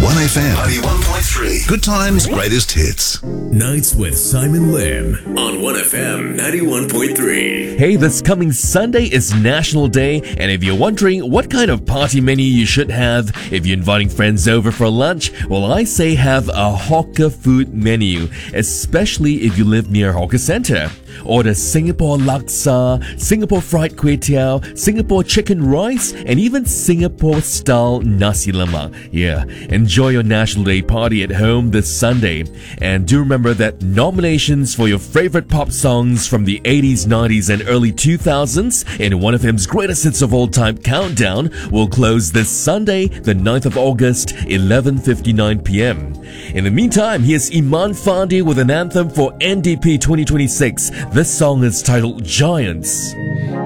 1FM 91.3. Good times, greatest hits. Nights with Simon Lim on 1FM 91.3. Hey, this coming Sunday is National Day, and if you're wondering what kind of party menu you should have if you're inviting friends over for lunch, well, I say have a hawker food menu, especially if you live near a hawker center. Order Singapore laksa, Singapore fried kway teow, Singapore chicken rice, and even Singapore-style nasi lemak. Yeah, enjoy your National Day party at home this Sunday. And do remember that nominations for your favorite pop songs from the 80s, 90s, and early 2000s in 1FM's Greatest Hits of All Time Countdown will close this Sunday, the 9th of August, 11:59 p.m. In the meantime, here's Iman Fandi with an anthem for NDP 2026. This song is titled Giants.